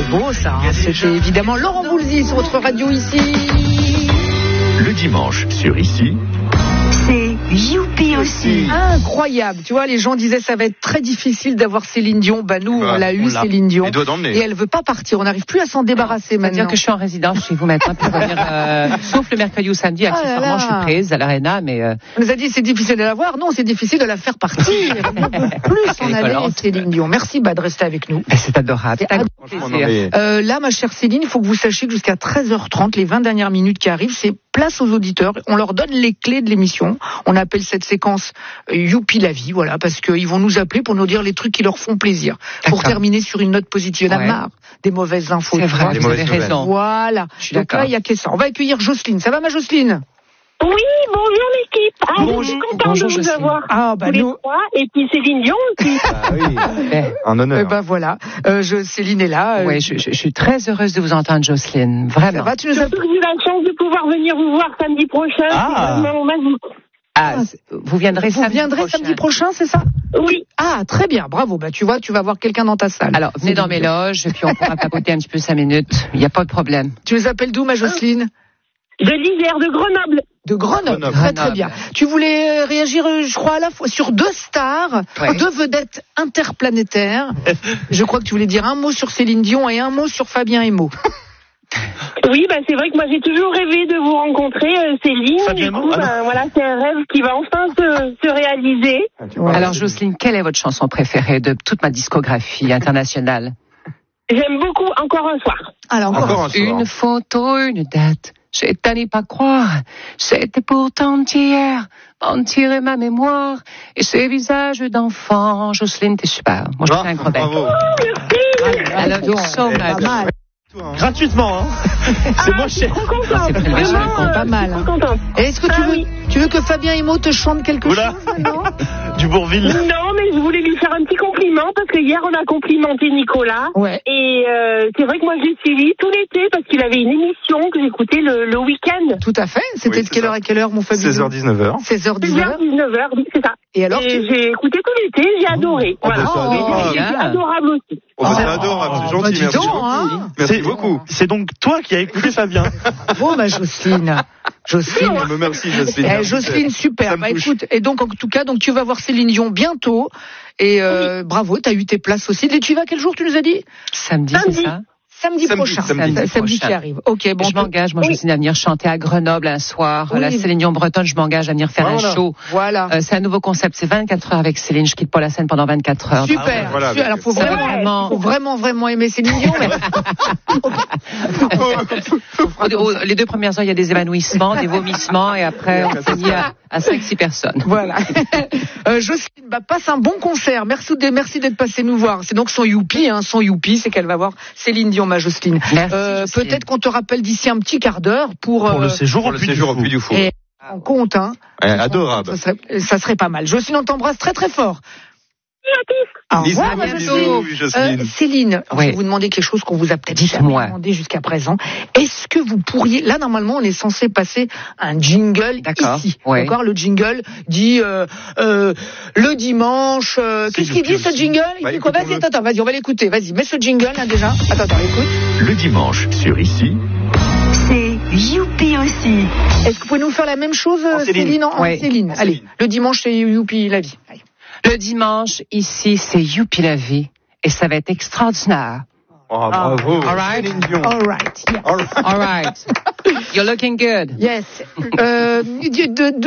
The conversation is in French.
C'est beau ça, hein. C'était évidemment Laurent Voulzy sur votre radio ici. Le dimanche sur Ici. C'est Youpi aussi. Incroyable. Tu vois, les gens disaient ça va être très difficile d'avoir Céline Dion. Bah nous, on l'a eu, Céline Dion. Et elle veut pas partir. On n'arrive plus à s'en débarrasser maintenant. C'est-à-dire que je suis en résidence chez vous maintenant pour venir, sauf le mercredi ou samedi, accessoirement, je suis prise à l'Arena, mais. On nous a dit c'est difficile de la voir. Non, c'est difficile de la faire partir. On ne peut plus s'en aller, Céline Dion. Merci de rester avec nous. C'est adorable. Là, ma chère Céline, il faut que vous sachiez que jusqu'à 13h30, les 20 dernières minutes qui arrivent, c'est place aux auditeurs. On leur donne les clés de l'émission. On appelle cette séquence Youpi la vie, voilà, parce qu'ils vont nous appeler pour nous dire les trucs qui leur font plaisir. Pour terminer sur une note positive. On a marre des mauvaises infos. C'est vrai, vous avez raison. Voilà. Donc là, il n'y a que ça. On va accueillir Jocelyne. Ça va, ma Jocelyne? Oui, bonjour l'équipe. Je suis contente de vous avoir tous les trois. Et puis Céline Dion aussi. Un honneur. Voilà, Céline est là. Oui, je suis très heureuse de vous entendre, Jocelyne. Vraiment. Ça va, tu nous as... J'ai eu la chance de pouvoir venir vous voir samedi prochain. C'est vraiment magique. Vous viendrez samedi prochain, c'est ça? Oui. Ah, très bien, bravo. Bah, tu vois, tu vas voir quelqu'un dans ta salle. Alors, venez dans mes loges, et puis on pourra papoter un petit peu 5 minutes. Il n'y a pas de problème. Tu nous appelles d'où, ma Jocelyne? De l'Isère, de Grenoble. De Grenoble. Très bien. Tu voulais réagir, je crois, à la fois sur 2 stars, 2 vedettes interplanétaires. Je crois que tu voulais dire un mot sur Céline Dion et un mot sur Fabien Emo. Oui, c'est vrai que moi j'ai toujours rêvé de vous rencontrer, Céline. Fabien du coup, voilà, c'est un rêve qui va enfin se réaliser. Alors, Jocelyne, quelle est votre chanson préférée de toute ma discographie internationale? J'aime beaucoup Encore un soir. Alors, encore un soir. Une photo, une date. J'ai à n'y pas croire. C'était pourtant hier. Mentir ma mémoire. Et ces visages d'enfants. Jocelyne, t'es super. Moi, je fais un gros bec. Oh, merci. I love you so much. Gratuitement, hein. C'est moins cher. Pas mal. Est-ce que tu veux que Fabien Emo te chante quelque chose? Non. Du Bourville. Non, mais je voulais lui faire un petit compliment parce que hier on a complimenté Nicolas. Ouais. Et c'est vrai que moi je l'ai suivi tout l'été parce qu'il avait une émission que j'écoutais le week-end. Tout à fait. C'était de quelle heure à quelle heure, mon Fabien? 16h-19h. 16h-19h, oui, c'est ça. Et alors j'ai écouté tout l'été, j'ai adoré. Voilà. C'est adorable aussi. C'est adorable, c'est gentil, merci beaucoup. Merci beaucoup. C'est donc toi qui as écouté Fabien. Bon, Jocelyne. Merci, Jocelyne. Jocelyne, super. Écoute, et donc, en tout cas, tu vas voir Céline Dion bientôt. Et bravo, t'as eu tes places aussi. Et tu y vas quel jour, tu nous as dit? Samedi, c'est ça? Samedi prochain. Samedi qui arrive. Ok, bon. Je m'engage, moi, Jocelyne, à venir chanter à Grenoble un soir. La Céline Dion bretonne, je m'engage à venir faire un show. Voilà. C'est un nouveau concept. C'est 24 heures avec Céline. Je quitte pas la scène pendant 24 heures. Super. Alors, faut vraiment aimer Céline Dion. Les 2 premières heures, il y a des évanouissements, des vomissements, et après, on finit à 5-6 personnes. Voilà. Jocelyne, passe un bon concert. Merci d'être passé nous voir. C'est donc son Youpi, c'est qu'elle va voir Céline Dion, ma Jocelyne. Peut-être qu'on te rappelle d'ici un petit quart d'heure pour le séjour au Puy du Fou. Et on compte, hein. Adorable. Ça serait pas mal. Jocelyne, on t'embrasse très très fort. Au revoir, Jocelyne. Céline, je vais vous demander quelque chose qu'on vous a peut-être jamais demandé jusqu'à présent. Est-ce que vous pourriez, là normalement on est censé passer un jingle ici. D'accord, le jingle dit le dimanche. Qu'est-ce qu'il dit ce jingle? Il dit quoi? Vas-y, on va l'écouter. Vas-y, mets ce jingle là déjà. Attends, écoute. Le dimanche sur Ici. C'est Youpi aussi. Est-ce que vous pouvez nous faire la même chose, Céline? Céline. Allez, le dimanche c'est Youpi la vie. Allez. Le dimanche, ici, c'est Youpi la vie. Et ça va être extraordinaire. Oh, bravo. All right. All right. Yeah. All right. You're looking good. Yes.